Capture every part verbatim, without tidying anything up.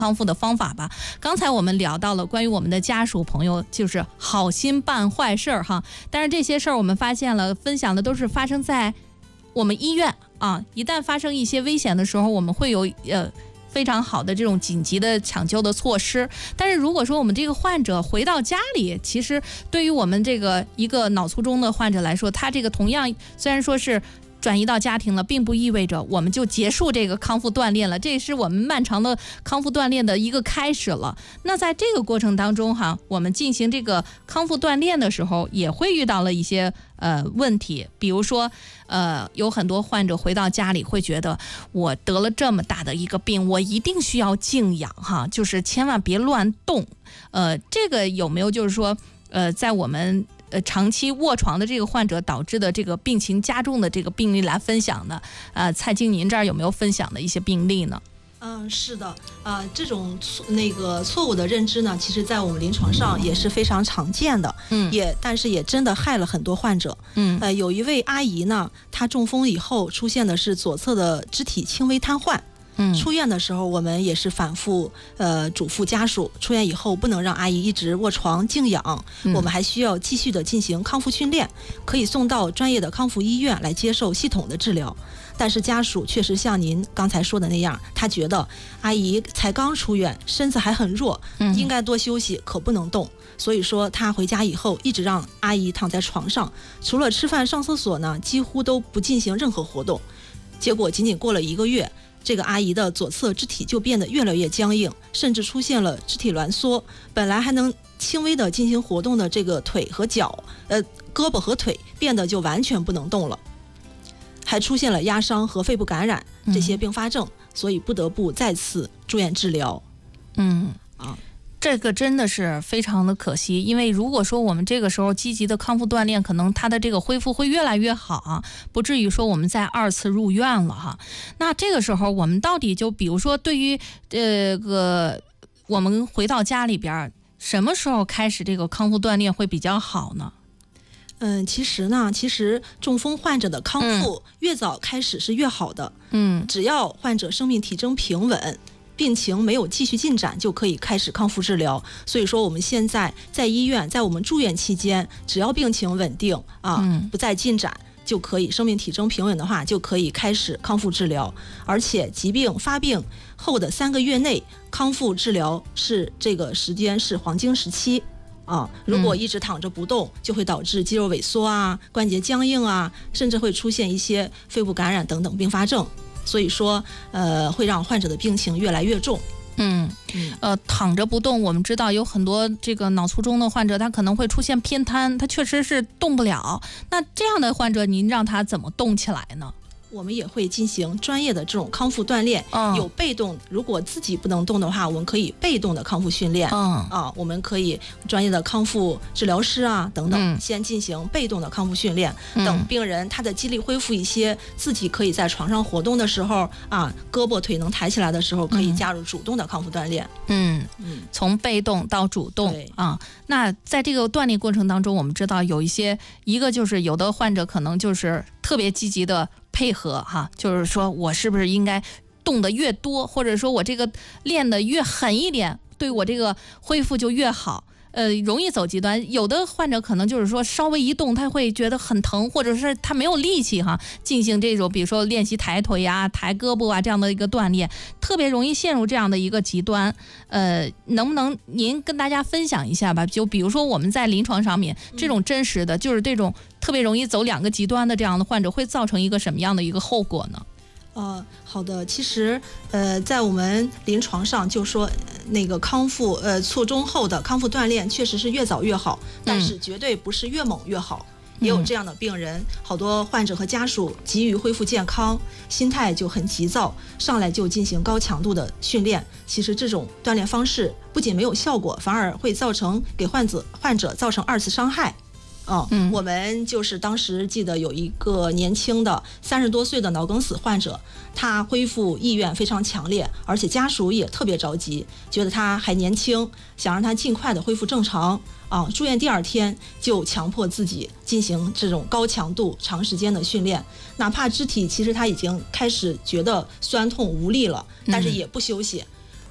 康复的方法吧。刚才我们聊到了关于我们的家属朋友就是好心办坏事儿哈，但是这些事儿我们发现了，分享的都是发生在我们医院啊。一旦发生一些危险的时候，我们会有呃非常好的这种紧急的抢救的措施。但是如果说我们这个患者回到家里，其实对于我们这个一个脑卒中的患者来说，他这个同样虽然说是转移到家庭了，并不意味着我们就结束这个康复锻炼了，这是我们漫长的康复锻炼的一个开始了。那在这个过程当中哈，我们进行这个康复锻炼的时候，也会遇到了一些呃问题，比如说呃有很多患者回到家里会觉得，我得了这么大的一个病，我一定需要静养哈，就是千万别乱动。呃，这个有没有就是说呃在我们呃，长期卧床的这个患者导致的这个病情加重的这个病例来分享呢？呃，蔡经您这儿有没有分享的一些病例呢？ 嗯，是的，呃，这种那个错误的认知呢，其实在我们临床上也是非常常见的，嗯，也但是也真的害了很多患者，嗯，呃，有一位阿姨呢，她中风以后出现的是左侧的肢体轻微瘫痪。嗯，出院的时候，我们也是反复呃嘱咐家属，出院以后不能让阿姨一直卧床静养，嗯、我们还需要继续的进行康复训练，可以送到专业的康复医院来接受系统的治疗。但是家属确实像您刚才说的那样，他觉得阿姨才刚出院，身子还很弱，嗯、应该多休息，可不能动。所以说他回家以后一直让阿姨躺在床上，除了吃饭上厕所呢，几乎都不进行任何活动。结果仅仅过了一个月，这个阿姨的左侧肢体就变得越来越僵硬，甚至出现了肢体挛缩。本来还能轻微的进行活动的这个腿和脚，呃，胳膊和腿变得就完全不能动了，还出现了压伤和肺部感染这些并发症，嗯、所以不得不再次住院治疗。 嗯啊。这个真的是非常的可惜，因为如果说我们这个时候积极的康复锻炼，可能它的这个恢复会越来越好啊，不至于说我们再二次入院了哈。那这个时候我们到底就比如说对于这个我们回到家里边，什么时候开始这个康复锻炼会比较好呢？ 嗯，其实呢，其实中风患者的康复越早开始是越好的。嗯，只要患者生命体征平稳，病情没有继续进展，就可以开始康复治疗。所以说我们现在在医院，在我们住院期间，只要病情稳定啊，嗯、不再进展，就可以生命体征平稳的话，就可以开始康复治疗。而且疾病发病后的三个月内，康复治疗是这个时间是黄金时期啊。如果一直躺着不动，嗯、就会导致肌肉萎缩啊、关节僵硬啊，甚至会出现一些肺部感染等等并发症。所以说，呃，会让患者的病情越来越重。 嗯，呃，躺着不动，我们知道有很多这个脑卒中的患者，他可能会出现偏瘫，他确实是动不了。那这样的患者，您让他怎么动起来呢？ 我们也会进行专业的这种康复锻炼，嗯、有被动，如果自己不能动的话，我们可以被动的康复训练，嗯、啊，我们可以专业的康复治疗师啊等等，嗯、先进行被动的康复训练，嗯、等病人他的肌力恢复一些，自己可以在床上活动的时候啊，胳膊腿能抬起来的时候，可以加入主动的康复锻炼。 嗯嗯，从被动到主动啊。那在这个锻炼过程当中，我们知道有一些，一个就是有的患者可能就是特别积极的配合哈，就是说我是不是应该动得越多，或者说我这个练得越狠一点，对我这个恢复就越好。呃，容易走极端，有的患者可能就是说稍微一动他会觉得很疼，或者是他没有力气哈，进行这种比如说练习抬腿啊、抬胳膊啊这样的一个锻炼，特别容易陷入这样的一个极端。呃，能不能您跟大家分享一下吧？就比如说我们在临床上面这种真实的，就是这种特别容易走两个极端的这样的患者，会造成一个什么样的一个后果呢？ 呃，好的，其实呃，在我们临床上就说，那个康复呃卒中后的康复锻炼确实是越早越好，但是绝对不是越猛越好。嗯、也有这样的病人，好多患者和家属急于恢复健康，心态就很急躁，上来就进行高强度的训练。其实这种锻炼方式不仅没有效果，反而会造成给患者患者造成二次伤害。哦、嗯，我们就是当时记得有一个年轻的三十多岁的脑梗死患者，他恢复意愿非常强烈，而且家属也特别着急，觉得他还年轻，想让他尽快的恢复正常。啊，住院第二天就强迫自己进行这种高强度长时间的训练，哪怕肢体其实他已经开始觉得酸痛无力了，但是也不休息。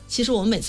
其实我们每次